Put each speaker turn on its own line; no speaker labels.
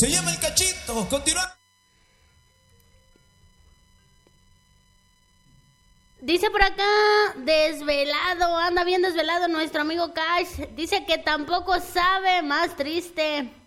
Se llama El Cachito. Continúa.
Dice por acá, desvelado, anda bien desvelado nuestro amigo Cash. Dice que tampoco sabe, más triste.